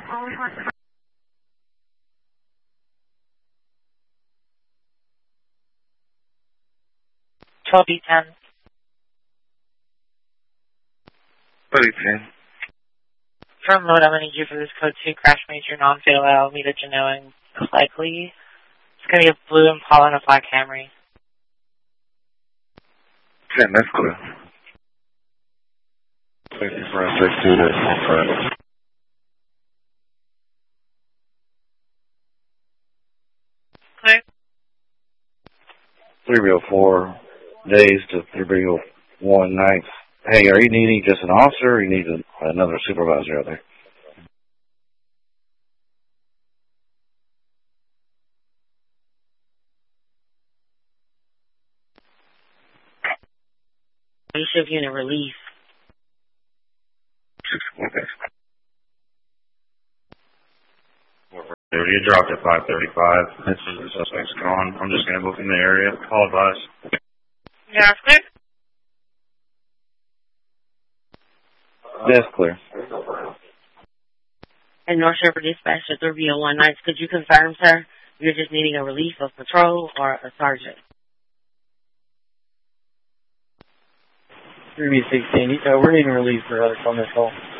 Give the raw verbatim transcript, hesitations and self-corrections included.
twelve B ten. twelve B ten. From mode, I'm going to need you for this code two crash major non-fatal Alameda Genoa and Clegg-Lee. It's going to be a blue Impala and a black Camry. ten, that's clear. Safety front, safety front. Clear. three oh four days to three oh one nights. Hey, are you needing just an officer or you need a, another supervisor out there? You should have unit relief. Okay. You dropped at five thirty-five. This is the suspect's gone. I'm just going to look in the area. Call advice. Yeah, clear. That's clear. And North Shore Dispatch at three oh one Nights. Could you confirm, sir, you're just needing a relief of patrol or a sergeant? three B sixteen, uh, we're needing relief for others on this call.